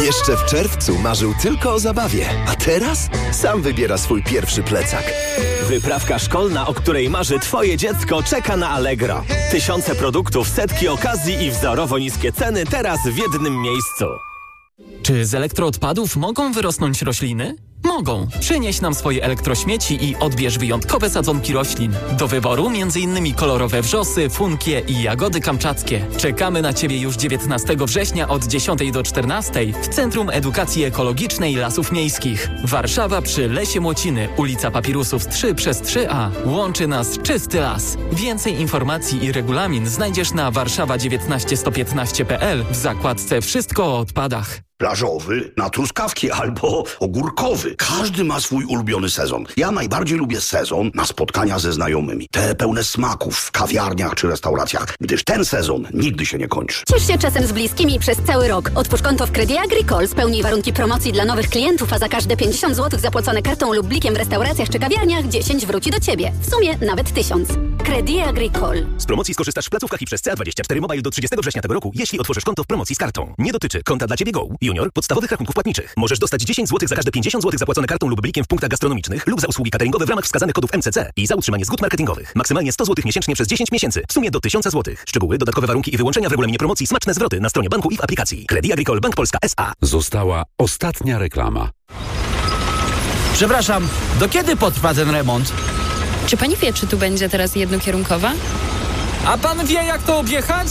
Jeszcze w czerwcu marzył tylko o zabawie, a teraz sam wybiera swój pierwszy plecak. Wyprawka szkolna, o której marzy Twoje dziecko, czeka na Allegro. Tysiące produktów, setki okazji i wzorowo niskie ceny teraz w jednym miejscu. Czy z elektroodpadów mogą wyrosnąć rośliny? Mogą. Przynieś nam swoje elektrośmieci i odbierz wyjątkowe sadzonki roślin. Do wyboru m.in. kolorowe wrzosy, funkie i jagody kamczackie. Czekamy na Ciebie już 19 września od 10 do 14 w Centrum Edukacji Ekologicznej Lasów Miejskich. Warszawa przy Lesie Młociny, ulica Papirusów 3/3A. Łączy nas czysty las. Więcej informacji i regulamin znajdziesz na warszawa19115.pl w zakładce Wszystko o odpadach. Plażowy na truskawki albo ogórkowy. Każdy ma swój ulubiony sezon. Ja najbardziej lubię sezon na spotkania ze znajomymi. Te pełne smaków w kawiarniach czy restauracjach, gdyż ten sezon nigdy się nie kończy. Ciesz się czasem z bliskimi przez cały rok. Otwórz konto w Crédit Agricole, spełnij warunki promocji dla nowych klientów, a za każde 50 zł zapłacone kartą lub blikiem w restauracjach czy kawiarniach 10 wróci do Ciebie. W sumie nawet 1000. Crédit Agricole. Z promocji skorzystasz w placówkach i przez CA24 Mobile do 30 września tego roku, jeśli otworzysz konto w promocji z kartą. Nie dotyczy konta dla Ciebie Go, Junior, podstawowych rachunków płatniczych. Możesz dostać 10 zł za każde 50 zł zapłacone kartą lub blikiem w punktach gastronomicznych lub za usługi cateringowe w ramach wskazanych kodów MCC i za utrzymanie zgód marketingowych. Maksymalnie 100 zł miesięcznie przez 10 miesięcy. W sumie do 1000 zł. Szczegóły, dodatkowe warunki i wyłączenia w regulaminie promocji, smaczne zwroty na stronie banku i w aplikacji. Crédit Agricole Bank Polska S.A. Została ostatnia reklama. Przepraszam, do kiedy potrwa ten remont? Czy pani wie, czy tu będzie teraz jednokierunkowa? A pan wie, jak to objechać?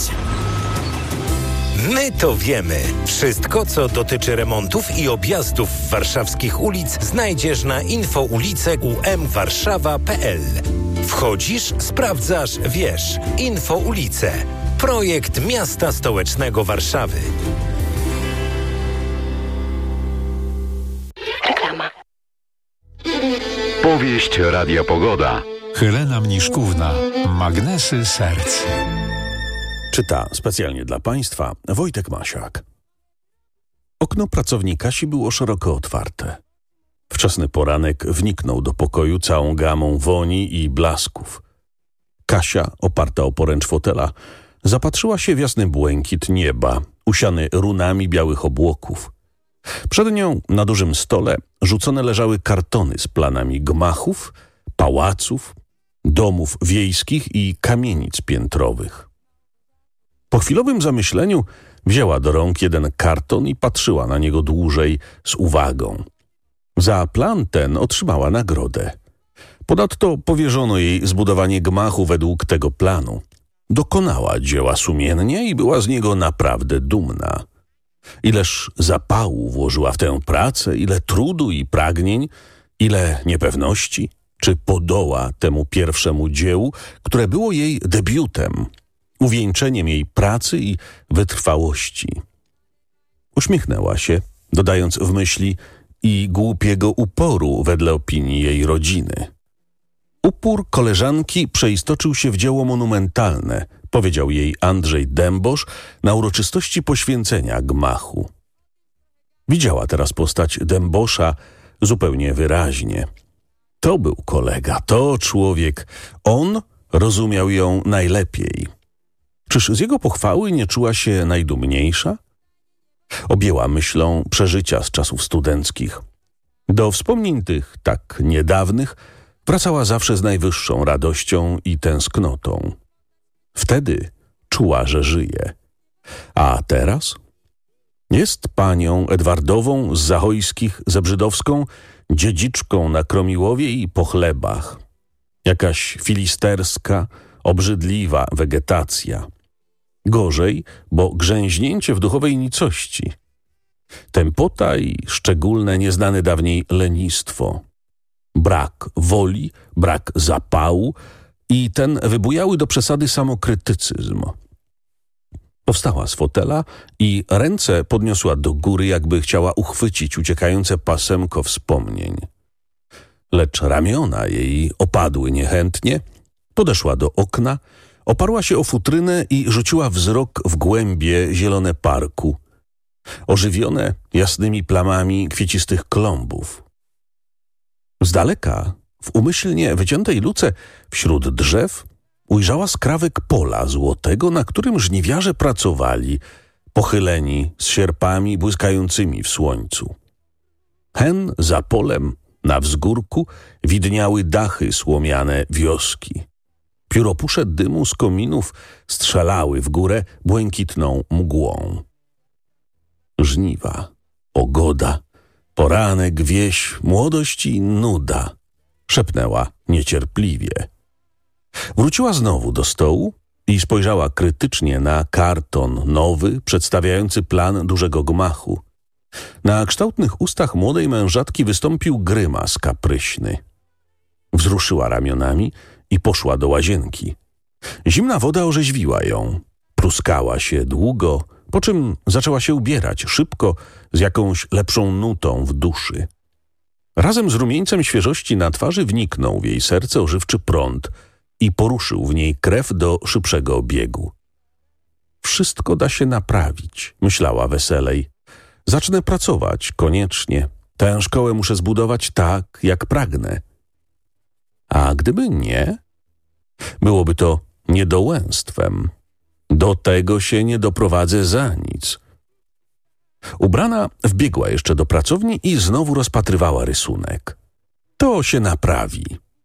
My to wiemy. Wszystko, co dotyczy remontów i objazdów warszawskich ulic, znajdziesz na infoulice.umwarszawa.pl. Wchodzisz, sprawdzasz, wiesz. Infoulice. Projekt Miasta Stołecznego Warszawy. Reklama. Powieść Radia Pogoda. Helena Mniszkówna. Magnesy serc. Czyta specjalnie dla Państwa Wojtek Masiak. Okno pracowni Kasi było szeroko otwarte. Wczesny poranek wniknął do pokoju całą gamą woni i blasków. Kasia, oparta o poręcz fotela, zapatrzyła się w jasny błękit nieba, usiany runami białych obłoków. Przed nią na dużym stole rzucone leżały kartony z planami gmachów, pałaców, domów wiejskich i kamienic piętrowych. Po chwilowym zamyśleniu wzięła do rąk jeden karton i patrzyła na niego dłużej z uwagą. Za plan ten otrzymała nagrodę. Ponadto powierzono jej zbudowanie gmachu według tego planu. Dokonała dzieła sumiennie i była z niego naprawdę dumna. Ileż zapału włożyła w tę pracę, ile trudu i pragnień, ile niepewności, czy podoła temu pierwszemu dziełu, które było jej debiutem, uwieńczeniem jej pracy i wytrwałości. Uśmiechnęła się, dodając w myśli i głupiego uporu wedle opinii jej rodziny. Upór koleżanki przeistoczył się w dzieło monumentalne, powiedział jej Andrzej Dębosz na uroczystości poświęcenia gmachu. Widziała teraz postać Dębosza zupełnie wyraźnie. To był kolega, to człowiek. On rozumiał ją najlepiej. Czyż z jego pochwały nie czuła się najdumniejsza? Objęła myślą przeżycia z czasów studenckich. Do wspomnień tych tak niedawnych wracała zawsze z najwyższą radością i tęsknotą. Wtedy czuła, że żyje. A teraz? Jest panią Edwardową z Zachojskich ze Brzydowską, dziedziczką na Kromiłowie i pochlebach. Jakaś filisterska, obrzydliwa wegetacja. Gorzej, bo grzęźnięcie w duchowej nicości. Tępota i szczególne, nieznane dawniej lenistwo. Brak woli, brak zapału i ten wybujały do przesady samokrytycyzm. Powstała z fotela i ręce podniosła do góry, jakby chciała uchwycić uciekające pasemko wspomnień. Lecz ramiona jej opadły niechętnie, podeszła do okna, oparła się o futrynę i rzuciła wzrok w głębie zielone parku, ożywione jasnymi plamami kwiecistych klombów. Z daleka, w umyślnie wyciętej luce, wśród drzew, ujrzała skrawek pola złotego, na którym żniwiarze pracowali, pochyleni z sierpami błyskającymi w słońcu. Hen za polem, na wzgórku, widniały dachy słomiane wioski. Pióropusze dymu z kominów strzelały w górę błękitną mgłą. Żniwa, pogoda, poranek, wieś, młodość i nuda, szepnęła niecierpliwie. Wróciła znowu do stołu i spojrzała krytycznie na karton nowy, przedstawiający plan dużego gmachu. Na kształtnych ustach młodej mężatki wystąpił grymas kapryśny. Wzruszyła ramionami i poszła do łazienki. Zimna woda orzeźwiła ją. Pruskała się długo, po czym zaczęła się ubierać szybko, z jakąś lepszą nutą w duszy. Razem z rumieńcem świeżości na twarzy wniknął w jej serce ożywczy prąd i poruszył w niej krew do szybszego obiegu. Wszystko da się naprawić, myślała weselej. Zacznę pracować, koniecznie. Tę szkołę muszę zbudować tak, jak pragnę. A gdyby nie, byłoby to niedołęstwem. Do tego się nie doprowadzę za nic. Ubrana wbiegła jeszcze do pracowni i znowu rozpatrywała rysunek. To się naprawi.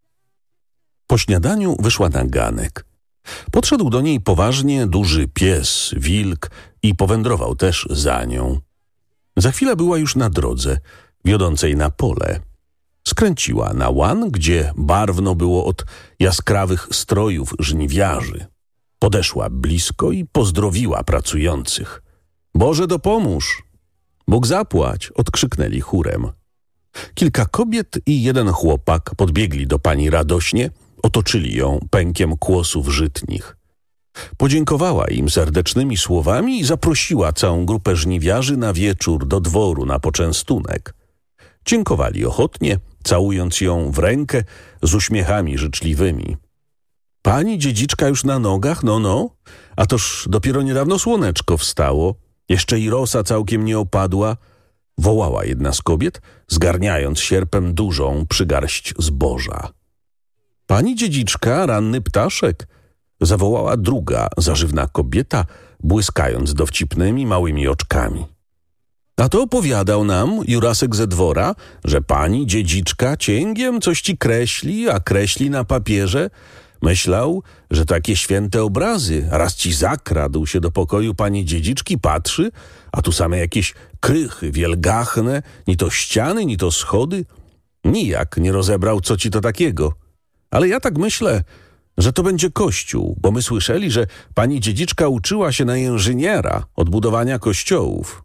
Po śniadaniu wyszła na ganek. Podszedł do niej poważnie duży pies, wilk i powędrował też za nią. Za chwilę była już na drodze, wiodącej na pole. Skręciła na łan, gdzie barwno było od jaskrawych strojów żniwiarzy. Podeszła blisko i pozdrowiła pracujących. Boże dopomóż! Bóg zapłać! Odkrzyknęli chórem. Kilka kobiet i jeden chłopak podbiegli do pani radośnie, otoczyli ją pękiem kłosów żytnich. Podziękowała im serdecznymi słowami i zaprosiła całą grupę żniwiarzy na wieczór do dworu na poczęstunek. Dziękowali ochotnie, całując ją w rękę z uśmiechami życzliwymi. Pani dziedziczka już na nogach? No, a toż dopiero niedawno słoneczko wstało, jeszcze i rosa całkiem nie opadła, wołała jedna z kobiet, zgarniając sierpem dużą przygarść zboża. Pani dziedziczka, ranny ptaszek, zawołała druga zażywna kobieta, błyskając dowcipnymi małymi oczkami. A to opowiadał nam Jurasek ze dwora, że pani dziedziczka cięgiem coś ci kreśli, a kreśli na papierze. Myślał, że takie święte obrazy, a raz ci zakradł się do pokoju pani dziedziczki, patrzy, a tu same jakieś krychy wielgachne, ni to ściany, ni to schody. Nijak nie rozebrał, co ci to takiego. Ale ja tak myślę, że to będzie kościół, bo my słyszeli, że pani dziedziczka uczyła się na inżyniera od budowania kościołów.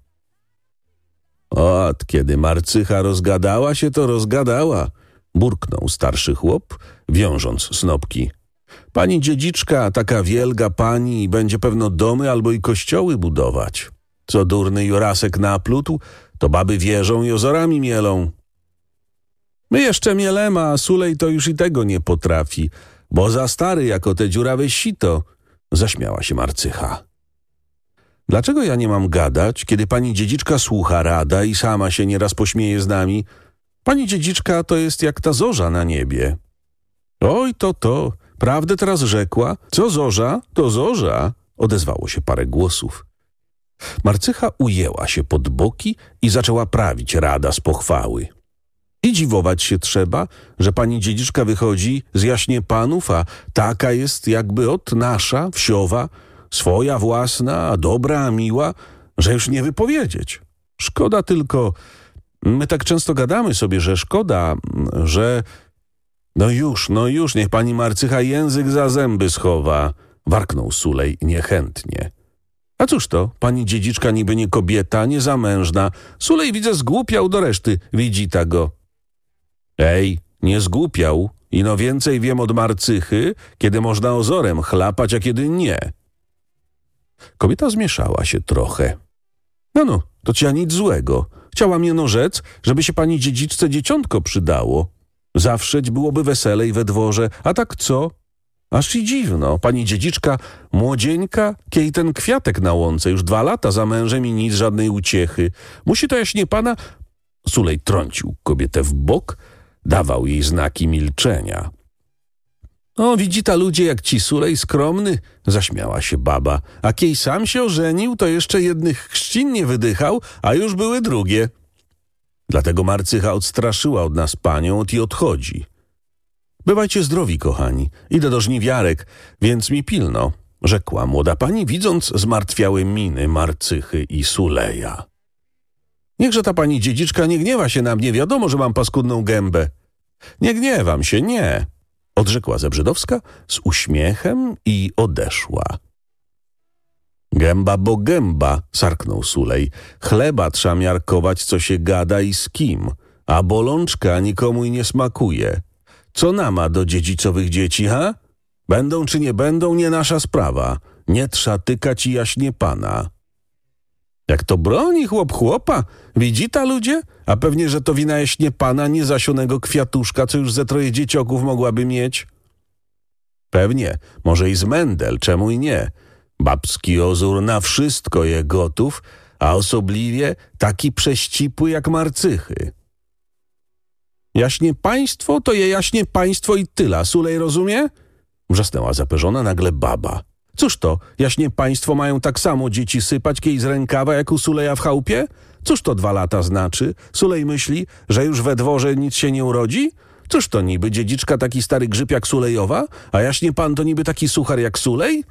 Od kiedy Marcycha rozgadała się, to rozgadała, burknął starszy chłop, wiążąc snopki. Pani dziedziczka, taka wielga pani, i będzie pewno domy albo i kościoły budować. Co durny Jurasek naplótł, to baby wierzą i ozorami mielą. My jeszcze mielemy, a Sulej to już i tego nie potrafi, bo za stary jako te dziurawe sito, zaśmiała się Marcycha. Dlaczego ja nie mam gadać, kiedy pani dziedziczka słucha rada i sama się nieraz pośmieje z nami? Pani dziedziczka to jest jak ta zorza na niebie. Oj, to, prawdę teraz rzekła. Co zorza, to zorza, odezwało się parę głosów. Marcycha ujęła się pod boki i zaczęła prawić rada z pochwały. I dziwować się trzeba, że pani dziedziczka wychodzi z jaśnie panów, a taka jest jakby od nasza, wsiowa, swoja własna, dobra, a miła, że już nie wypowiedzieć. Szkoda tylko, my tak często gadamy sobie, że szkoda, że... No już, niech pani Marcycha język za zęby schowa, warknął Sulej niechętnie. A cóż to, pani dziedziczka niby nie kobieta, nie zamężna. Sulej widzę zgłupiał do reszty, widzi ta go. Ej, nie zgłupiał, ino więcej wiem od Marcychy, kiedy można ozorem chlapać, a kiedy nie. Kobieta zmieszała się trochę. No, to ci ja nic złego. Chciała mnie rzec, żeby się pani dziedziczce dzieciątko przydało. Zawszeć byłoby weselej we dworze, a tak co? Aż i dziwno, pani dziedziczka młodzieńka, kiej ten kwiatek na łące, już 2 lata za mężem i nic, żadnej uciechy. Musi to jaśnie pana... Sulej trącił kobietę w bok, dawał jej znaki milczenia. O, widzi ta ludzie, jak ci Sulej skromny, zaśmiała się baba. A kiej sam się ożenił, to jeszcze jednych chrzcin nie wydychał, a już były drugie. Dlatego Marcycha odstraszyła od nas panią i odchodzi. Bywajcie zdrowi, kochani. Idę do żniwiarek, więc mi pilno, rzekła młoda pani, widząc zmartwiałe miny Marcychy i Suleja. Niechże ta pani dziedziczka nie gniewa się na mnie, wiadomo, że mam paskudną gębę. Nie gniewam się, nie, odrzekła Zebrzydowska z uśmiechem i odeszła. Gęba bo gęba, sarknął Sulej. Chleba trza miarkować, co się gada i z kim, a bolączka nikomu i nie smakuje. Co nama do dziedzicowych dzieci, ha? Będą czy nie będą, nie nasza sprawa. Nie trza tykać i jaśnie pana. Jak to broni chłop chłopa? Widzi ta ludzie? A pewnie, że to wina jaśnie pana niezasionego kwiatuszka, co już ze troje dziecioków mogłaby mieć. Pewnie, może i z Mendel, czemu i nie. Babski ozór na wszystko je gotów, a osobliwie taki prześcipły jak Marcychy. Jaśnie państwo, to je jaśnie państwo i tyla. Sulej rozumie? Wrzasnęła zaperzona nagle baba. Cóż to, jaśnie państwo mają tak samo dzieci sypać kiej z rękawa jak u Suleja w chałupie? Cóż to 2 lata znaczy? Sulej myśli, że już we dworze nic się nie urodzi? Cóż to niby, dziedziczka taki stary grzyb jak Sulejowa? A jaśnie pan to niby taki suchar jak Sulej?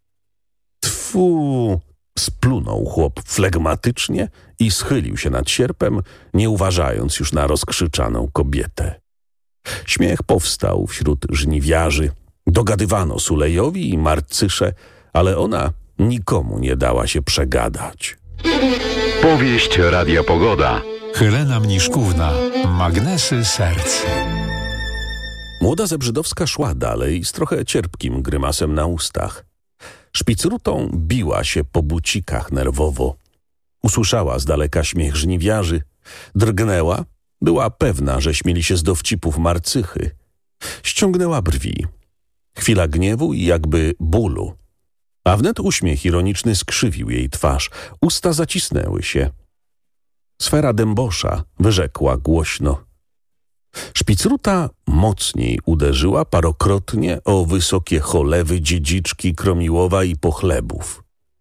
Tfu! Splunął chłop flegmatycznie i schylił się nad sierpem, nie uważając już na rozkrzyczaną kobietę. Śmiech powstał wśród żniwiarzy. Dogadywano Sulejowi i Marcysze, ale ona nikomu nie dała się przegadać. Powieść Radia Pogoda. Helena Mniszkówna. Magnesy serc. Młoda Zebrzydowska szła dalej z trochę cierpkim grymasem na ustach. Szpicrutą biła się po bucikach nerwowo. Usłyszała z daleka śmiech żniwiarzy. Drgnęła. Była pewna, że śmieli się z dowcipów Marcychy. Ściągnęła brwi. Chwila gniewu i jakby bólu. A wnet uśmiech ironiczny skrzywił jej twarz. Usta zacisnęły się. Sfera dębosza wyrzekła głośno. Szpicruta mocniej uderzyła parokrotnie o wysokie cholewy dziedziczki Kromiłowa i Pochlebów.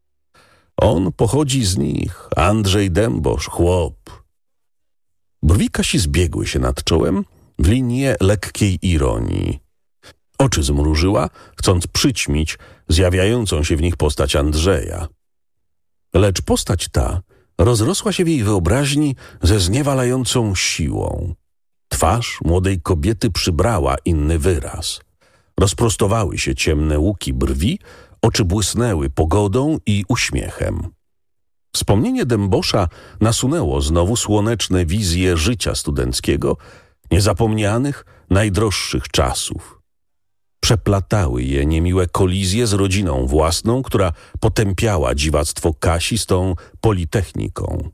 On pochodzi z nich, Andrzej Dębosz, chłop. Brwi Kasi zbiegły się nad czołem w linię lekkiej ironii. Oczy zmrużyła, chcąc przyćmić zjawiającą się w nich postać Andrzeja. Lecz postać ta rozrosła się w jej wyobraźni ze zniewalającą siłą. Twarz młodej kobiety przybrała inny wyraz. Rozprostowały się ciemne łuki brwi, oczy błysnęły pogodą i uśmiechem. Wspomnienie Dębosza nasunęło znowu słoneczne wizje życia studenckiego, niezapomnianych, najdroższych czasów. Przeplatały je niemiłe kolizje z rodziną własną, która potępiała dziwactwo Kasi z tą politechniką.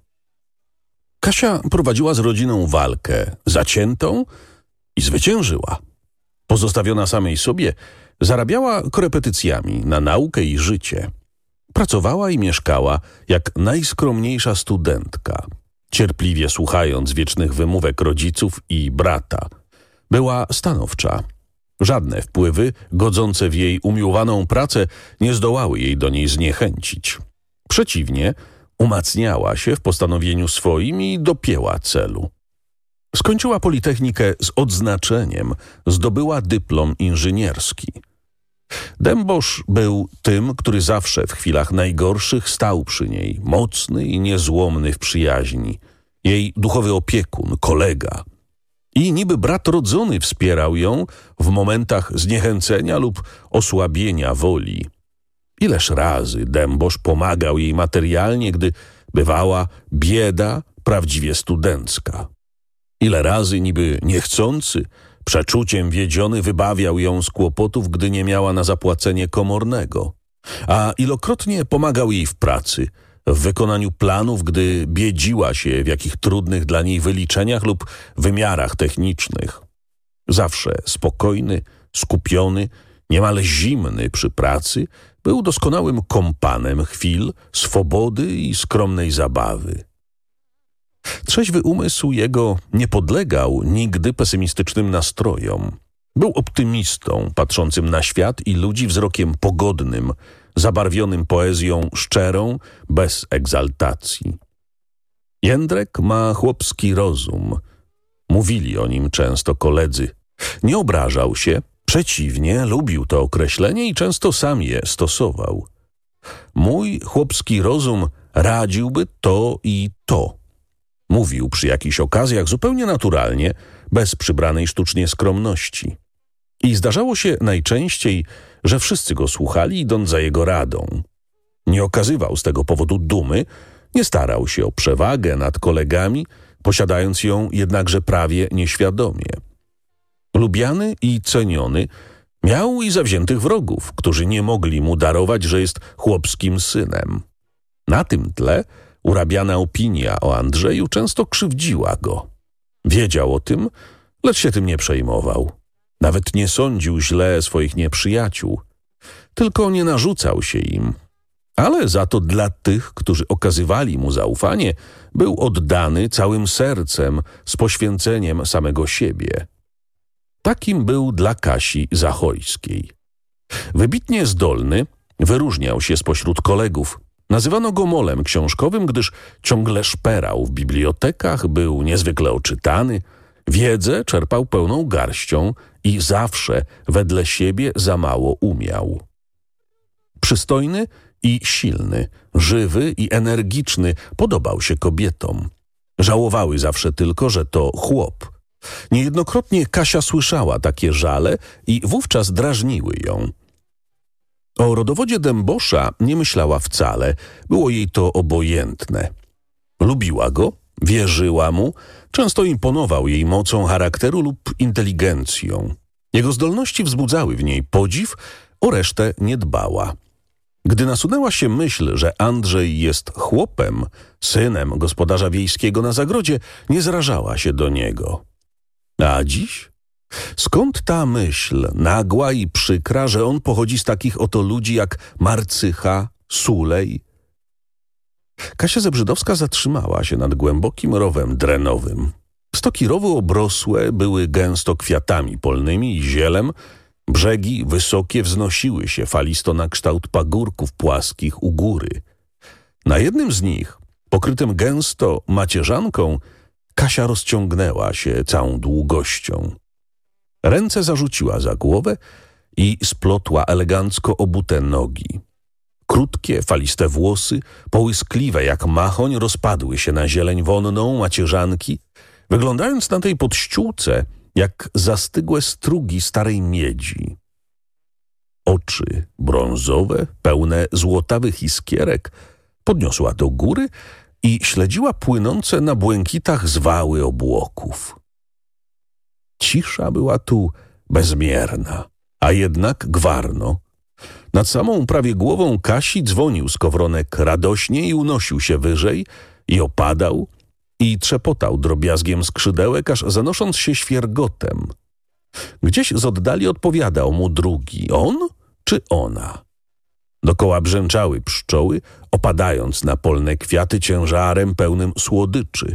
Kasia prowadziła z rodziną walkę zaciętą i zwyciężyła. Pozostawiona samej sobie, zarabiała korepetycjami na naukę i życie. Pracowała i mieszkała jak najskromniejsza studentka, cierpliwie słuchając wiecznych wymówek rodziców i brata. Była stanowcza. Żadne wpływy godzące w jej umiłowaną pracę nie zdołały jej do niej zniechęcić. Przeciwnie, umacniała się w postanowieniu swoim i dopięła celu. Skończyła Politechnikę z odznaczeniem, zdobyła dyplom inżynierski. Dębosz był tym, który zawsze w chwilach najgorszych stał przy niej, mocny i niezłomny w przyjaźni. Jej duchowy opiekun, kolega. I niby brat rodzony wspierał ją w momentach zniechęcenia lub osłabienia woli. Ileż razy Dębosz pomagał jej materialnie, gdy bywała bieda prawdziwie studencka. Ile razy niby niechcący, przeczuciem wiedziony wybawiał ją z kłopotów, gdy nie miała na zapłacenie komornego. A ilokrotnie pomagał jej w pracy, w wykonaniu planów, gdy biedziła się w jakich trudnych dla niej wyliczeniach lub wymiarach technicznych. Zawsze spokojny, skupiony, niemal zimny przy pracy, był doskonałym kompanem chwil swobody i skromnej zabawy. Trzeźwy umysł jego nie podlegał nigdy pesymistycznym nastrojom. Był optymistą, patrzącym na świat i ludzi wzrokiem pogodnym, zabarwionym poezją szczerą, bez egzaltacji. Jędrek ma chłopski rozum. Mówili o nim często koledzy. Nie obrażał się, przeciwnie, lubił to określenie i często sam je stosował. Mój chłopski rozum radziłby to i to. Mówił przy jakichś okazjach zupełnie naturalnie, bez przybranej sztucznie skromności. I zdarzało się najczęściej, że wszyscy go słuchali, idąc za jego radą. Nie okazywał z tego powodu dumy, nie starał się o przewagę nad kolegami, posiadając ją jednakże prawie nieświadomie. Lubiany i ceniony, miał i zawziętych wrogów, którzy nie mogli mu darować, że jest chłopskim synem. Na tym tle urabiana opinia o Andrzeju często krzywdziła go. Wiedział o tym, lecz się tym nie przejmował. Nawet nie sądził źle swoich nieprzyjaciół. Tylko nie narzucał się im. Ale za to dla tych, którzy okazywali mu zaufanie, był oddany całym sercem, z poświęceniem samego siebie. Takim był dla Kasi Zachojskiej. Wybitnie zdolny, wyróżniał się spośród kolegów. Nazywano go molem książkowym, gdyż ciągle szperał w bibliotekach, był niezwykle oczytany, wiedzę czerpał pełną garścią i zawsze wedle siebie za mało umiał. Przystojny i silny, żywy i energiczny, podobał się kobietom. Żałowały zawsze tylko, że to chłop. Niejednokrotnie Kasia słyszała takie żale i wówczas drażniły ją. O rodowodzie Dębosza nie myślała wcale, było jej to obojętne. Lubiła go, wierzyła mu, często imponował jej mocą charakteru lub inteligencją. Jego zdolności wzbudzały w niej podziw, o resztę nie dbała. Gdy nasunęła się myśl, że Andrzej jest chłopem, synem gospodarza wiejskiego na zagrodzie, nie zrażała się do niego. A dziś? Skąd ta myśl, nagła i przykra, że on pochodzi z takich oto ludzi jak Marcycha, Sulej? Kasia Zebrzydowska zatrzymała się nad głębokim rowem drenowym. Stoki rowu obrosłe były gęsto kwiatami polnymi i zielem, brzegi wysokie wznosiły się falisto na kształt pagórków płaskich u góry. Na jednym z nich, pokrytym gęsto macierzanką, Kasia rozciągnęła się całą długością. Ręce zarzuciła za głowę i splotła elegancko obute nogi. Krótkie, faliste włosy, połyskliwe jak machoń, rozpadły się na zieleń wonną macierzanki, wyglądając na tej podściółce jak zastygłe strugi starej miedzi. Oczy brązowe, pełne złotawych iskierek, podniosła do góry i śledziła płynące na błękitach zwały obłoków. Cisza była tu bezmierna, a jednak gwarno. Nad samą prawie głową Kasi dzwonił skowronek radośnie i unosił się wyżej i opadał i trzepotał drobiazgiem skrzydełek, aż zanosząc się świergotem. Gdzieś z oddali odpowiadał mu drugi, on czy ona. Dokoła brzęczały pszczoły, opadając na polne kwiaty ciężarem pełnym słodyczy.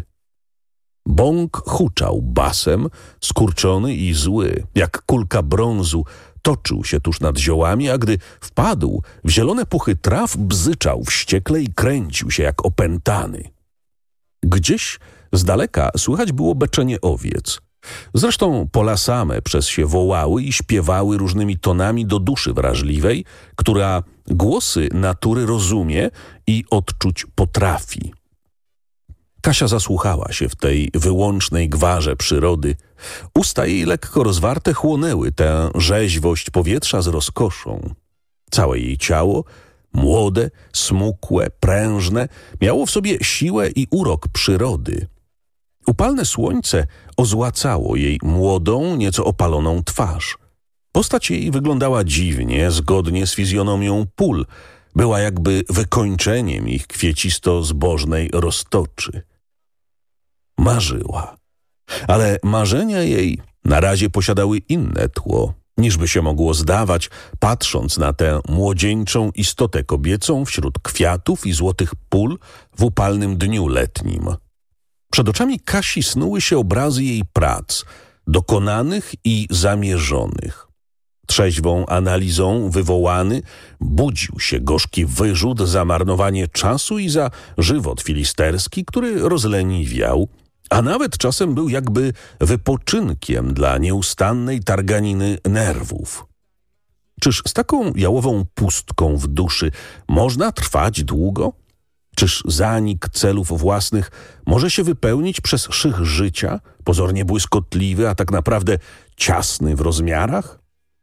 Bąk huczał basem, skurczony i zły, jak kulka brązu, toczył się tuż nad ziołami, a gdy wpadł w zielone puchy traw, bzyczał wściekle i kręcił się jak opętany. Gdzieś z daleka słychać było beczenie owiec. Zresztą pola same przez się wołały i śpiewały różnymi tonami do duszy wrażliwej, która głosy natury rozumie i odczuć potrafi. Kasia zasłuchała się w tej wyłącznej gwarze przyrody. Usta jej lekko rozwarte chłonęły tę rzeźwość powietrza z rozkoszą. Całe jej ciało, młode, smukłe, prężne, miało w sobie siłę i urok przyrody. Upalne słońce ozłacało jej młodą, nieco opaloną twarz. Postać jej wyglądała dziwnie, zgodnie z fizjonomią pól. Była jakby wykończeniem ich kwiecisto-zbożnej roztoczy. Marzyła. Ale marzenia jej na razie posiadały inne tło, niż by się mogło zdawać, patrząc na tę młodzieńczą istotę kobiecą wśród kwiatów i złotych pól w upalnym dniu letnim. Przed oczami Kasi snuły się obrazy jej prac, dokonanych i zamierzonych. Trzeźwą analizą wywołany budził się gorzki wyrzut za marnowanie czasu i za żywot filisterski, który rozleniwiał, a nawet czasem był jakby wypoczynkiem dla nieustannej targaniny nerwów. Czyż z taką jałową pustką w duszy można trwać długo? Czyż zanik celów własnych może się wypełnić przez szych życia, pozornie błyskotliwy, a tak naprawdę ciasny w rozmiarach?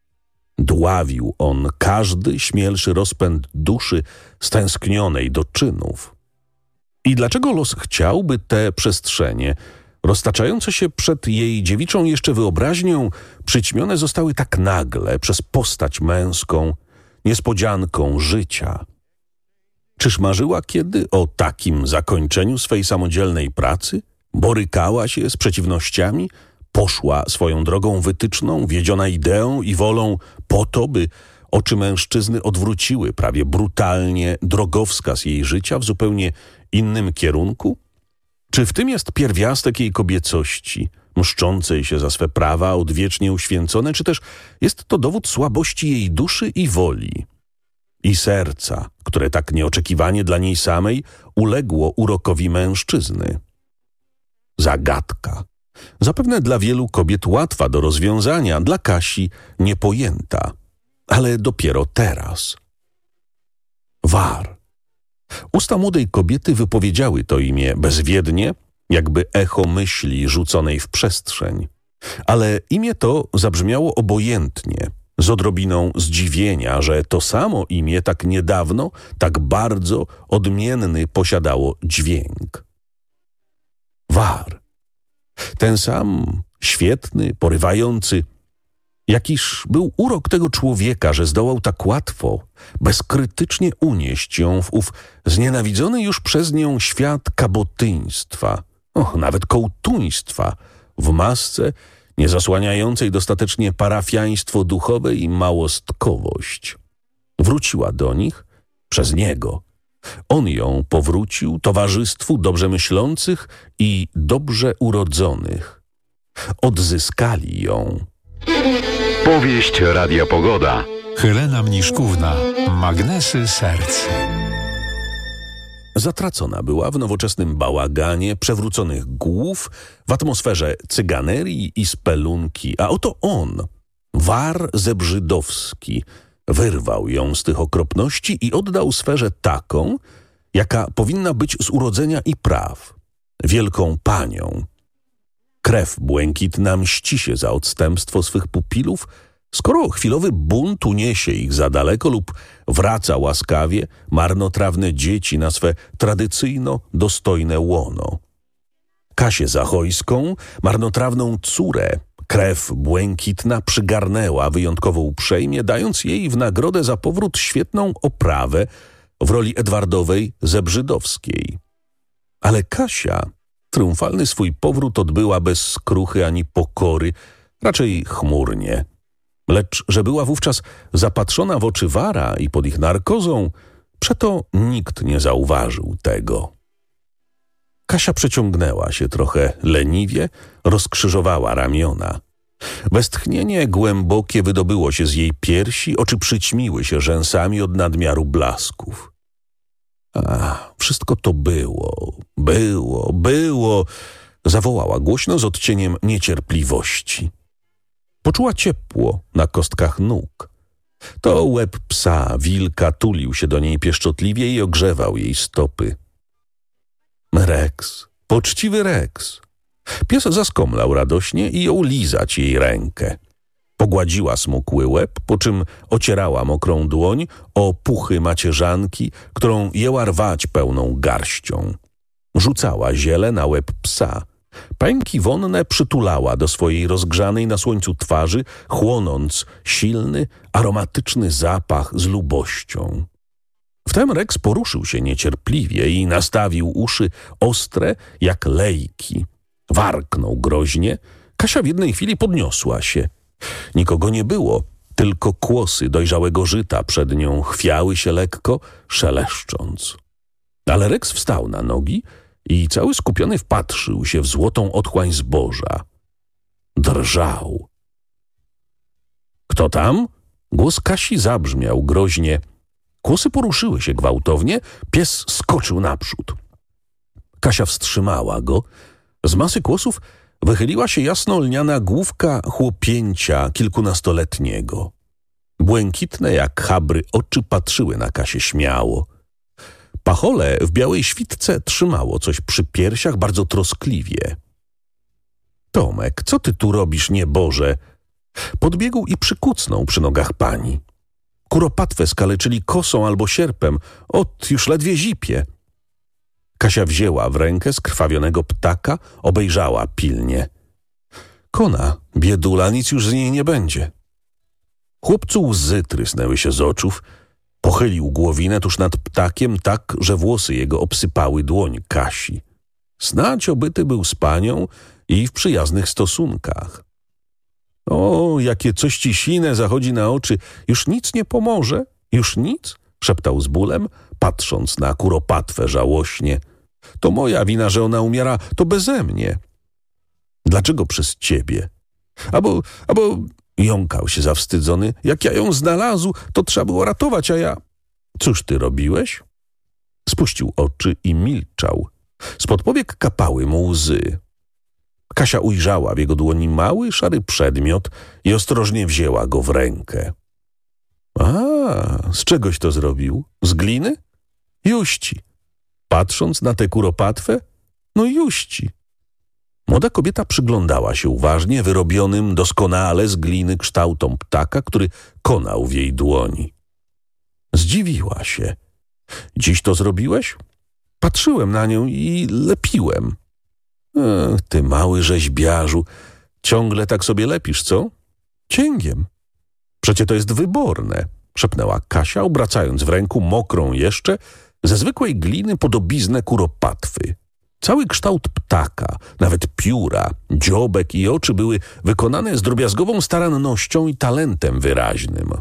Dławił on każdy śmielszy rozpęd duszy stęsknionej do czynów. I dlaczego los chciałby te przestrzenie, roztaczające się przed jej dziewiczą jeszcze wyobraźnią, przyćmione zostały tak nagle przez postać męską, niespodzianką życia? Czyż marzyła kiedy o takim zakończeniu swej samodzielnej pracy? Borykała się z przeciwnościami? Poszła swoją drogą wytyczną, wiedziona ideą i wolą po to, by oczy mężczyzny odwróciły prawie brutalnie drogowskaz jej życia w zupełnie innym kierunku? Czy w tym jest pierwiastek jej kobiecości, mszczącej się za swe prawa odwiecznie uświęcone, czy też jest to dowód słabości jej duszy i woli? I serca, które tak nieoczekiwanie dla niej samej uległo urokowi mężczyzny. Zagadka. Zapewne dla wielu kobiet łatwa do rozwiązania, dla Kasi niepojęta. Ale dopiero teraz. War. Usta młodej kobiety wypowiedziały to imię bezwiednie, jakby echo myśli rzuconej w przestrzeń. Ale imię to zabrzmiało obojętnie, z odrobiną zdziwienia, że to samo imię tak niedawno, tak bardzo odmienny posiadało dźwięk. War. Ten sam, świetny, porywający. Jakiż był urok tego człowieka, że zdołał tak łatwo, bezkrytycznie unieść ją w ów znienawidzony już przez nią świat kabotyństwa, nawet kołtuństwa, w masce nie zasłaniającej dostatecznie parafiaństwo duchowe i małostkowość. Wróciła do nich przez niego. On ją powrócił towarzystwu dobrze myślących i dobrze urodzonych. Odzyskali ją. Powieść Radia Pogoda. Helena Mniszkówna. Magnesy serc. Zatracona była w nowoczesnym bałaganie przewróconych głów, w atmosferze cyganerii i spelunki, a oto on, War Zebrzydowski, wyrwał ją z tych okropności i oddał sferze taką, jaka powinna być z urodzenia i praw, wielką panią. Krew błękitna mści się za odstępstwo swych pupilów, skoro chwilowy bunt uniesie ich za daleko lub wraca łaskawie marnotrawne dzieci na swe tradycyjno dostojne łono. Kasię Zachojską, marnotrawną córę, krew błękitna przygarnęła wyjątkowo uprzejmie, dając jej w nagrodę za powrót świetną oprawę w roli Edwardowej Zebrzydowskiej. Ale Kasia triumfalny swój powrót odbyła bez skruchy ani pokory, raczej chmurnie. Lecz, że była wówczas zapatrzona w oczy Wara i pod ich narkozą, przeto nikt nie zauważył tego. Kasia przeciągnęła się trochę leniwie, rozkrzyżowała ramiona. Westchnienie głębokie wydobyło się z jej piersi, oczy przyćmiły się rzęsami od nadmiaru blasków. Wszystko to było, zawołała głośno z odcieniem niecierpliwości. Poczuła ciepło na kostkach nóg. To łeb psa, wilka tulił się do niej pieszczotliwie i ogrzewał jej stopy. Rex, poczciwy Rex. Pies zaskomlał radośnie i jął lizać jej rękę. Pogładziła smukły łeb, po czym ocierała mokrą dłoń o puchy macierzanki, którą jęła rwać pełną garścią. Rzucała ziele na łeb psa. Pęki wonne przytulała do swojej rozgrzanej na słońcu twarzy, chłonąc silny, aromatyczny zapach z lubością. Wtem Rex poruszył się niecierpliwie i nastawił uszy ostre jak lejki. Warknął groźnie. Kasia w jednej chwili podniosła się. Nikogo nie było, tylko kłosy dojrzałego żyta przed nią chwiały się lekko, szeleszcząc. Ale Rex wstał na nogi i cały skupiony wpatrzył się w złotą otchłań zboża. drżał. Kto tam? Głos Kasi zabrzmiał groźnie. Kłosy poruszyły się gwałtownie, pies skoczył naprzód. Kasia wstrzymała go. Z masy kłosów wychyliła się jasno lniana główka chłopięcia kilkunastoletniego. Błękitne jak chabry oczy patrzyły na Kasię śmiało. Pachole w białej świtce trzymało coś przy piersiach bardzo troskliwie. Tomek, co ty tu robisz, nieboże? Podbiegł i przykucnął przy nogach pani. Kuropatwę skaleczyli kosą albo sierpem, już ledwie zipie. Kasia wzięła w rękę skrwawionego ptaka, obejrzała pilnie. Kona, biedula, nic już z niej nie będzie. Chłopcu łzy trysnęły się z oczów, pochylił głowinę tuż nad ptakiem tak, że włosy jego obsypały dłoń Kasi. Snadź obyty był z panią i w przyjaznych stosunkach. O, jakie coś ci sine zachodzi na oczy. Już nic nie pomoże? Już nic? Szeptał z bólem, patrząc na kuropatwę żałośnie. To moja wina, że ona umiera, to beze mnie. Dlaczego przez ciebie? Albo jąkał się zawstydzony. Jak ja ją znalazł, to trzeba było ratować, a ja... Cóż ty robiłeś? Spuścił oczy i milczał. Spod powiek kapały mu łzy. Kasia ujrzała w jego dłoni mały, szary przedmiot i ostrożnie wzięła go w rękę. A, z czegoś to zrobił? Z gliny? Juści. Patrząc na tę kuropatwę? No juści. Młoda kobieta przyglądała się uważnie wyrobionym doskonale z gliny kształtom ptaka, który konał w jej dłoni. Zdziwiła się. Dziś to zrobiłeś? Patrzyłem na nią i lepiłem. Ty mały rzeźbiarzu, ciągle tak sobie lepisz, co? Cięgiem. Przecie to jest wyborne, szepnęła Kasia, obracając w ręku mokrą jeszcze ze zwykłej gliny podobiznę kuropatwy. Cały kształt ptaka, nawet pióra, dziobek i oczy były wykonane z drobiazgową starannością i talentem wyraźnym.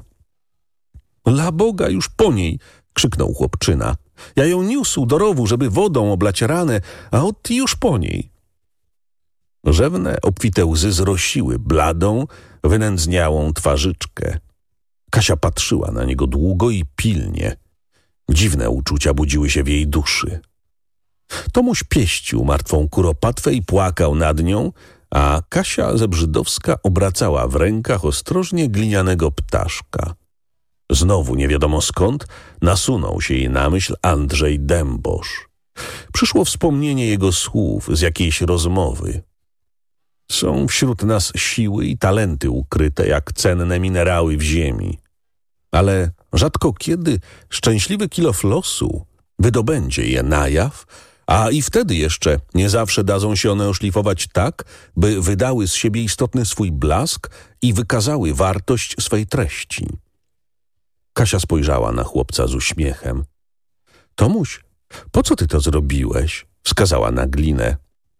La Boga, już po niej, krzyknął chłopczyna. Ja ją niósł do rowu, żeby wodą oblać ranę, a od już po niej. Rzewne, obfite łzy zrosiły bladą, wynędzniałą twarzyczkę. Kasia patrzyła na niego długo i pilnie. Dziwne uczucia budziły się w jej duszy. Tomuś pieścił martwą kuropatwę i płakał nad nią, a Kasia Zebrzydowska obracała w rękach ostrożnie glinianego ptaszka. Znowu nie wiadomo skąd nasunął się jej na myśl Andrzej Dębosz. Przyszło wspomnienie jego słów z jakiejś rozmowy. Są wśród nas siły i talenty ukryte jak cenne minerały w ziemi. Ale rzadko kiedy szczęśliwy kilof losu wydobędzie je na jaw, a i wtedy jeszcze nie zawsze dadzą się one oszlifować tak, by wydały z siebie istotny swój blask i wykazały wartość swej treści. Kasia spojrzała na chłopca z uśmiechem. Tomuś, po co ty to zrobiłeś? Wskazała na glinę.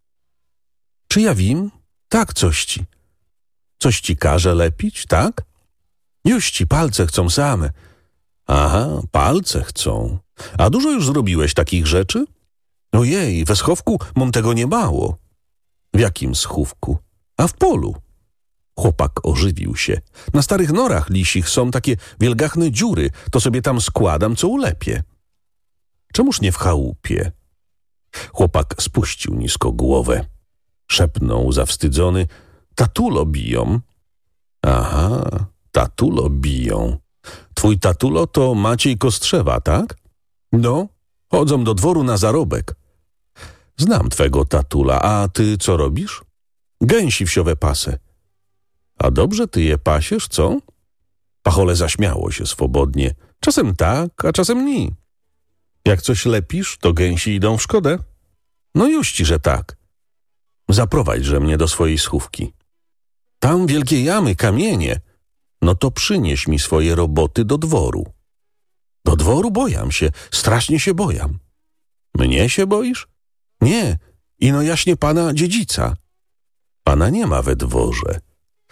Czy ja wiem? Tak, coś ci. Coś ci każe lepić, tak? Już ci palce chcą same. Aha, palce chcą. A dużo już zrobiłeś takich rzeczy? Ojej, we schowku mam tego nie mało. W jakim schówku? A w polu. Chłopak ożywił się. Na starych norach lisich są takie wielgachne dziury, to sobie tam składam, co ulepię. Czemuż nie w chałupie? Chłopak spuścił nisko głowę. Szepnął zawstydzony. Tatulo biją. Aha, tatulo biją. Twój tatulo to Maciej Kostrzewa, tak? No, chodzą do dworu na zarobek. Znam twego tatula, a ty co robisz? Gęsi wsiowe pasę. A dobrze ty je pasiesz, co? Pachole zaśmiało się swobodnie. Czasem tak, a czasem nie. Jak coś lepisz, to gęsi idą w szkodę. No juści, że tak. Zaprowadźże mnie do swojej schówki. Tam wielkie jamy, kamienie. No to przynieś mi swoje roboty do dworu. Do dworu boję się, strasznie się boję. Mnie się boisz? Nie, ino jaśnie pana dziedzica. Pana nie ma we dworze.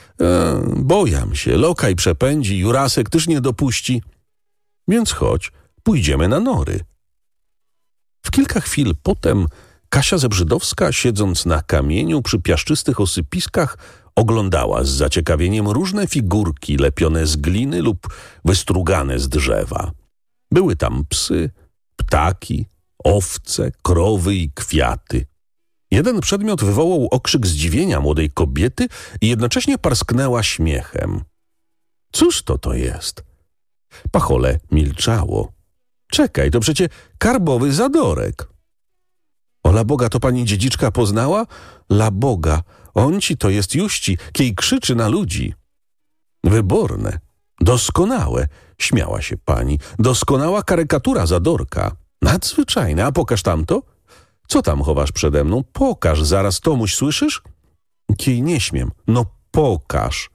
Boję się, lokaj przepędzi, Jurasek też nie dopuści. Więc chodź, pójdziemy na nory. W kilka chwil potem Kasia Zebrzydowska, siedząc na kamieniu przy piaszczystych osypiskach, Oglądała z zaciekawieniem różne figurki lepione z gliny lub wystrugane z drzewa. Były tam psy, ptaki, owce, krowy i kwiaty. Jeden przedmiot wywołał okrzyk zdziwienia młodej kobiety i jednocześnie parsknęła śmiechem. Cóż to jest? Pachole milczało. Czekaj, to przecie karbowy zadorek. O la Boga, to pani dziedziczka poznała? La Boga, on ci to jest juści, kiej krzyczy na ludzi. Wyborne, doskonałe, śmiała się pani, doskonała karykatura zadorka. Nadzwyczajne, a pokaż tamto. Co tam chowasz przede mną? Pokaż, zaraz Tomuś, słyszysz? Kiej nie śmiem, no pokaż.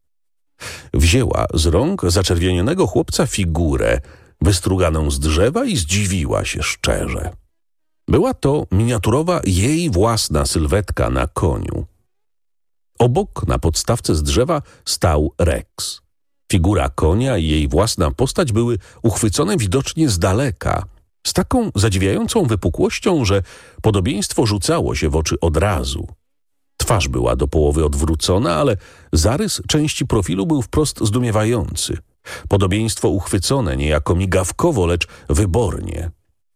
Wzięła z rąk zaczerwienionego chłopca figurę, wystruganą z drzewa i zdziwiła się szczerze. Była to miniaturowa jej własna sylwetka na koniu. Obok, na podstawce z drzewa, stał Rex. Figura konia i jej własna postać były uchwycone widocznie z daleka, z taką zadziwiającą wypukłością, że podobieństwo rzucało się w oczy od razu. Twarz była do połowy odwrócona, ale zarys części profilu był wprost zdumiewający. Podobieństwo uchwycone niejako migawkowo, lecz wybornie.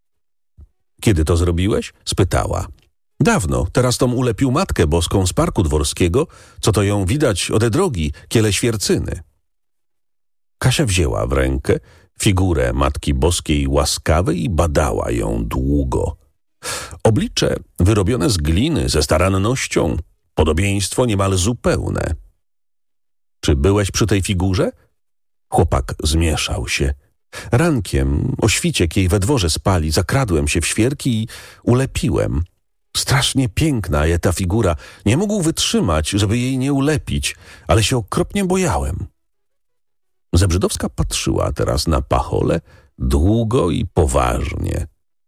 Kiedy to zrobiłeś? Spytała. Dawno, teraz tom ulepił Matkę Boską z Parku Dworskiego, co to ją widać ode drogi, kiele Świercyny. Kasia wzięła w rękę figurę Matki Boskiej łaskawej i badała ją długo. Oblicze wyrobione z gliny, ze starannością, podobieństwo niemal zupełne. Czy byłeś przy tej figurze? Chłopak zmieszał się. Rankiem, o świcie, kiej we dworze spali, zakradłem się w świerki i ulepiłem. Strasznie piękna je ta figura. Nie mógł wytrzymać, żeby jej nie ulepić, ale się okropnie bojałem. Zebrzydowska patrzyła teraz na Pacholę długo i poważnie.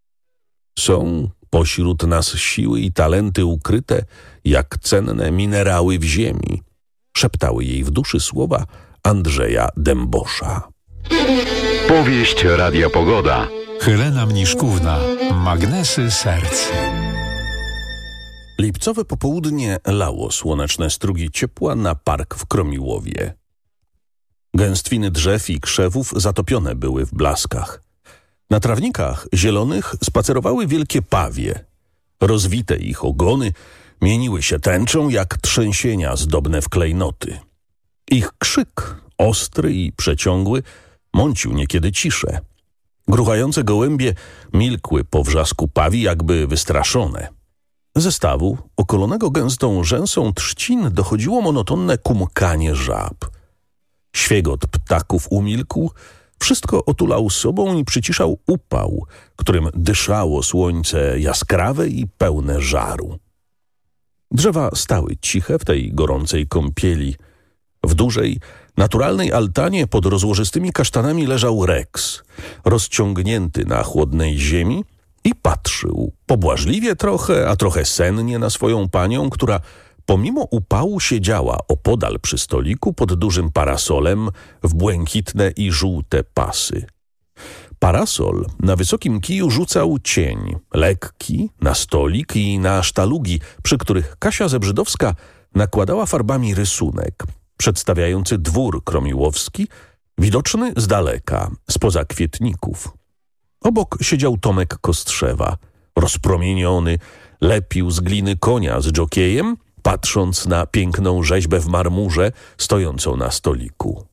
Są pośród nas siły i talenty ukryte, jak cenne minerały w ziemi, szeptały jej w duszy słowa Andrzeja Dębosza. Powieść Radia Pogoda. Helena Mniszkówna. Magnesy serc. Lipcowe popołudnie lało słoneczne strugi ciepła na park w Kromiłowie. Gęstwiny drzew i krzewów zatopione były w blaskach. Na trawnikach zielonych spacerowały wielkie pawie. Rozwite ich ogony mieniły się tęczą jak trzęsienia zdobne w klejnoty. Ich krzyk, ostry i przeciągły, mącił niekiedy ciszę. Gruchające gołębie milkły po wrzasku pawi, jakby wystraszone. Ze stawu, okolonego gęstą rzęsą trzcin, dochodziło monotonne kumkanie żab. Świegot ptaków umilkł, wszystko otulał sobą i przyciszał upał, którym dyszało słońce jaskrawe i pełne żaru. Drzewa stały ciche w tej gorącej kąpieli. W dużej, naturalnej altanie pod rozłożystymi kasztanami leżał Rex, rozciągnięty na chłodnej ziemi i patrzył, pobłażliwie trochę, a trochę sennie na swoją panią, która pomimo upału siedziała opodal przy stoliku pod dużym parasolem w błękitne i żółte pasy. Parasol na wysokim kiju rzucał cień, lekki, na stolik i na sztalugi, przy których Kasia Zebrzydowska nakładała farbami rysunek, przedstawiający dwór kromiłowski, widoczny z daleka, spoza kwietników. Obok siedział Tomek Kostrzewa, rozpromieniony, lepił z gliny konia z dżokiejem, patrząc na piękną rzeźbę w marmurze stojącą na stoliku.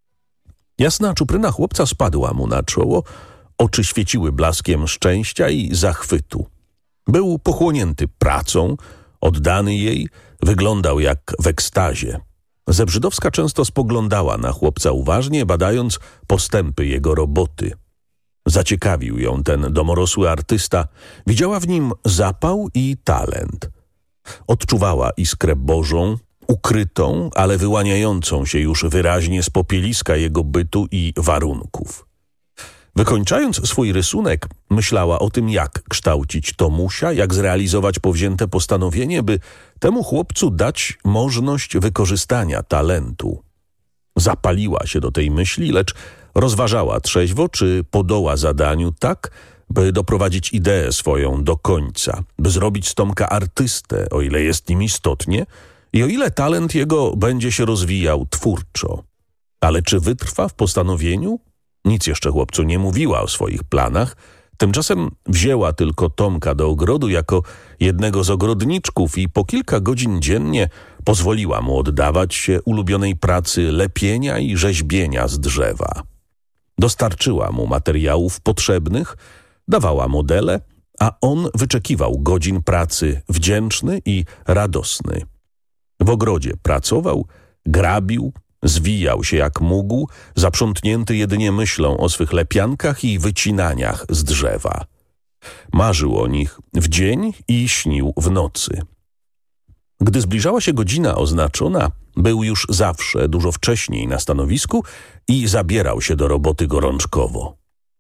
Jasna czupryna chłopca spadła mu na czoło, oczy świeciły blaskiem szczęścia i zachwytu. Był pochłonięty pracą, oddany jej, wyglądał jak w ekstazie. Zebrzydowska często spoglądała na chłopca uważnie, badając postępy jego roboty. Zaciekawił ją ten domorosły artysta, widziała w nim zapał i talent. Odczuwała iskrę Bożą, ukrytą, ale wyłaniającą się już wyraźnie z popieliska jego bytu i warunków. Wykończając swój rysunek, myślała o tym, jak kształcić Tomusia, jak zrealizować powzięte postanowienie, by temu chłopcu dać możliwość wykorzystania talentu. Zapaliła się do tej myśli, lecz rozważała trzeźwo, czy podoła zadaniu tak, by doprowadzić ideę swoją do końca, by zrobić z Tomka artystę, o ile jest nim istotnie, i o ile talent jego będzie się rozwijał twórczo. Ale czy wytrwa w postanowieniu? Nic jeszcze chłopcu nie mówiła o swoich planach. Tymczasem wzięła tylko Tomka do ogrodu jako jednego z ogrodniczków i po kilka godzin dziennie pozwoliła mu oddawać się ulubionej pracy lepienia i rzeźbienia z drzewa. Dostarczyła mu materiałów potrzebnych, dawała modele, a on wyczekiwał godzin pracy wdzięczny i radosny. W ogrodzie pracował, grabił, zwijał się jak mógł, zaprzątnięty jedynie myślą o swych lepiankach i wycinaniach z drzewa. Marzył o nich w dzień i śnił w nocy. Gdy zbliżała się godzina oznaczona, był już zawsze dużo wcześniej na stanowisku i zabierał się do roboty gorączkowo.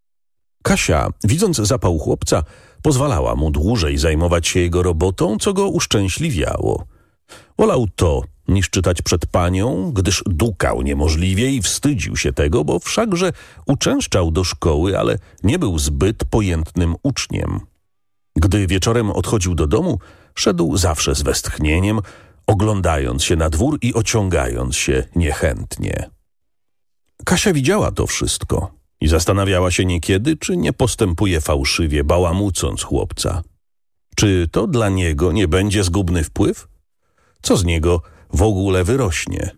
Kasia, widząc zapał chłopca, pozwalała mu dłużej zajmować się jego robotą, co go uszczęśliwiało. Wolał to, niż czytać przed panią, gdyż dukał niemożliwie i wstydził się tego, bo wszakże uczęszczał do szkoły, ale nie był zbyt pojętnym uczniem. Gdy wieczorem odchodził do domu, szedł zawsze z westchnieniem, oglądając się na dwór i ociągając się niechętnie. Kasia widziała to wszystko i zastanawiała się niekiedy, czy nie postępuje fałszywie, bałamucąc chłopca. Czy to dla niego nie będzie zgubny wpływ? Co z niego w ogóle wyrośnie?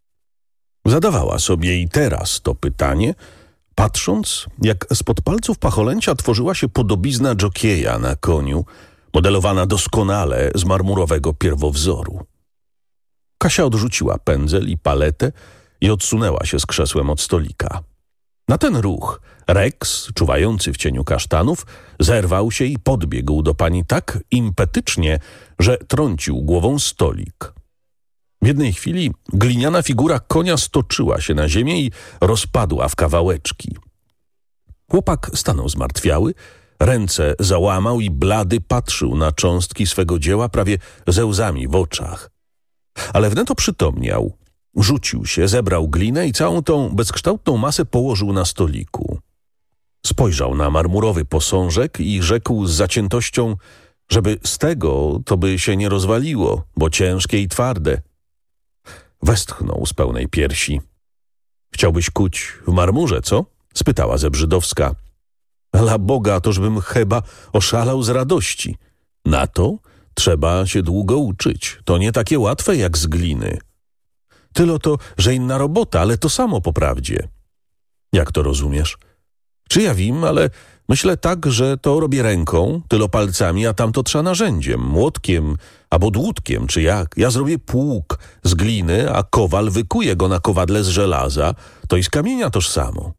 Zadawała sobie i teraz to pytanie, patrząc, jak spod palców pacholęcia tworzyła się podobizna dżokieja na koniu, modelowana doskonale z marmurowego pierwowzoru. Kasia odrzuciła pędzel i paletę i odsunęła się z krzesłem od stolika. Na ten ruch Rex, czuwający w cieniu kasztanów, zerwał się i podbiegł do pani tak impetycznie, że trącił głową stolik. W jednej chwili gliniana figura konia stoczyła się na ziemię i rozpadła w kawałeczki. Chłopak stanął zmartwiały, ręce załamał i blady patrzył na cząstki swego dzieła prawie ze łzami w oczach. Ale wnet oprzytomniał, rzucił się, zebrał glinę i całą tą bezkształtną masę położył na stoliku. Spojrzał na marmurowy posążek i rzekł z zaciętością, żeby z tego to by się nie rozwaliło, bo ciężkie i twarde. Westchnął z pełnej piersi. Chciałbyś kuć w marmurze, co? Spytała Zebrzydowska. Dla Boga, tożbym chyba oszalał z radości. Na to trzeba się długo uczyć. To nie takie łatwe jak z gliny. Tylo to, że inna robota, ale to samo po prawdzie. Jak to rozumiesz? Czy ja wiem, ale myślę tak, że to robię ręką, tylo palcami, a tamto trza narzędziem, młotkiem albo dłutkiem, czy jak. Ja zrobię pług z gliny, a kowal wykuje go na kowadle z żelaza, to i z kamienia toż samo.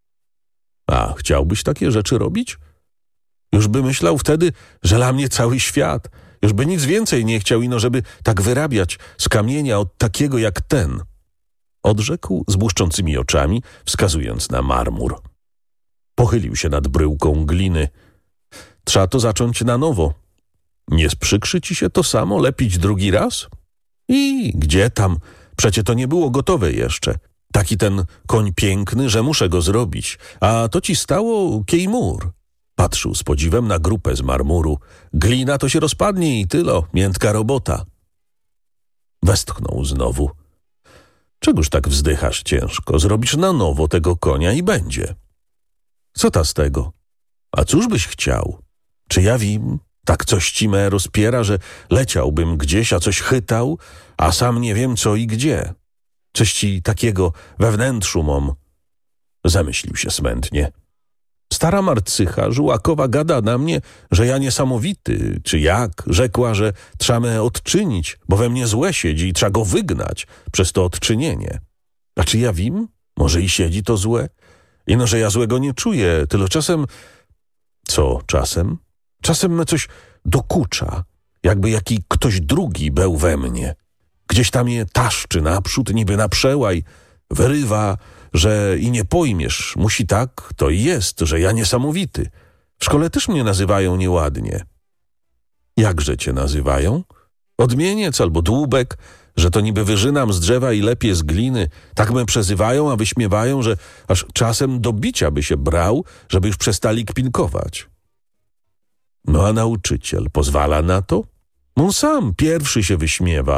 A chciałbyś takie rzeczy robić? Już by myślał wtedy, że dla mnie cały świat. Już by nic więcej nie chciał, ino żeby tak wyrabiać z kamienia od takiego jak ten. Odrzekł z błyszczącymi oczami, wskazując na marmur. Pochylił się nad bryłką gliny. Trzeba to zacząć na nowo. Nie sprzykrzy ci się to samo lepić drugi raz? I gdzie tam? Przecie to nie było gotowe jeszcze. Taki ten koń piękny, że muszę go zrobić. A to ci stało kiejmur. Patrzył z podziwem na grupę z marmuru. Glina to się rozpadnie i tylo, miętka robota. Westchnął znowu. Czegoż tak wzdychasz ciężko? Zrobisz na nowo tego konia i będzie. Co ta z tego? A cóż byś chciał? Czy ja wiem? Tak coś ci me rozpiera, że leciałbym gdzieś, a coś chytał, a sam nie wiem co i gdzie. Coś ci takiego we wnętrzu mom. Zamyślił się smętnie. Stara marcycha żułakowa gada na mnie, że ja niesamowity, czy jak. Rzekła, że trzeba me odczynić, bo we mnie złe siedzi i trzeba go wygnać przez to odczynienie. A czy ja wiem? Może i siedzi to złe? Ino, że ja złego nie czuję, tyle czasem... Co czasem? Czasem me coś dokucza, jakby jaki ktoś drugi był we mnie. Gdzieś tam je taszczy naprzód, niby na przełaj, wyrywa, że i nie pojmiesz, musi tak, to i jest, że ja niesamowity. W szkole też mnie nazywają nieładnie. Jakże cię nazywają? Odmieniec albo dłubek, że to niby wyżynam z drzewa i lepiej z gliny. Tak me przezywają, a wyśmiewają, że aż czasem do bicia by się brał, żeby już przestali kpinkować. No a nauczyciel pozwala na to? On sam pierwszy się wyśmiewa,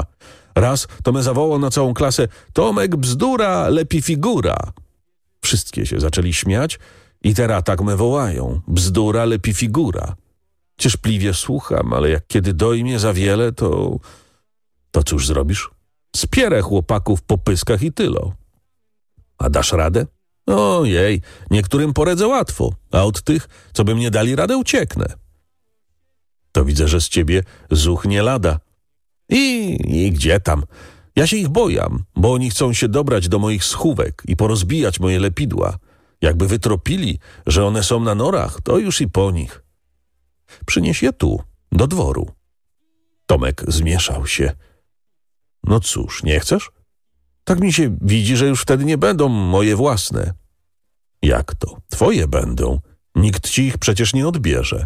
Raz to me zawołał na całą klasę: Tomek bzdura, lepi figura. Wszystkie się zaczęli śmiać i teraz tak me wołają: bzdura, lepi figura. Cierpliwie słucham, ale jak kiedy dojmie za wiele, to cóż zrobisz? Spierę chłopaków po pyskach i tylo. A dasz radę? Ojej, niektórym poradzę łatwo, a od tych, co by mnie dali radę, ucieknę. To widzę, że z ciebie zuch nie lada. I gdzie tam? Ja się ich bojam, bo oni chcą się dobrać do moich schówek i porozbijać moje lepidła. Jakby wytropili, że one są na norach, to już i po nich. Przynieś je tu, do dworu. Tomek zmieszał się. No cóż, nie chcesz? Tak mi się widzi, że już wtedy nie będą moje własne. Jak to? Twoje będą. Nikt ci ich przecież nie odbierze.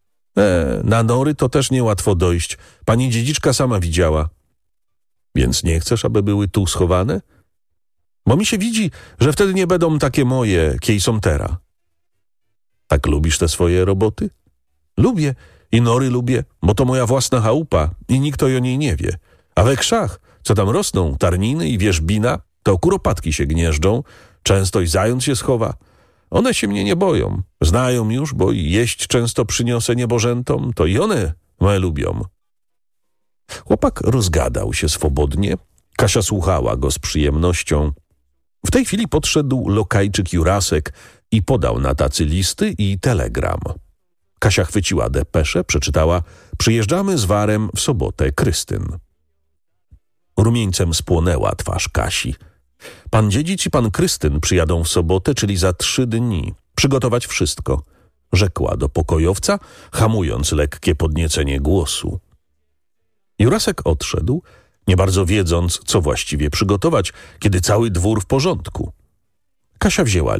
Na nory to też niełatwo dojść. Pani dziedziczka sama widziała. Więc nie chcesz, aby były tu schowane? Bo mi się widzi, że wtedy nie będą takie moje, kie są teraz. Tak lubisz te swoje roboty? Lubię i nory lubię, bo to moja własna chałupa i nikt o niej nie wie. A we krzach, co tam rosną, tarniny i wierzbina, to kuropatki się gnieżdżą, często i zając się schowa. One się mnie nie boją, znają już, bo i jeść często przyniosę niebożętom, to i one me lubią. Chłopak rozgadał się swobodnie, Kasia słuchała go z przyjemnością. W tej chwili podszedł lokajczyk Jurasek i podał na tacy listy i telegram. Kasia chwyciła depeszę, przeczytała: przyjeżdżamy z Warem w sobotę, Krystyn. Rumieńcem spłonęła twarz Kasi. Pan dziedzic i pan Krystyn przyjadą w sobotę, czyli za 3 dni. Przygotować wszystko, rzekła do pokojowca, hamując lekkie podniecenie głosu. Jurasek odszedł, nie bardzo wiedząc, co właściwie przygotować, kiedy cały dwór w porządku. Kasia wzięła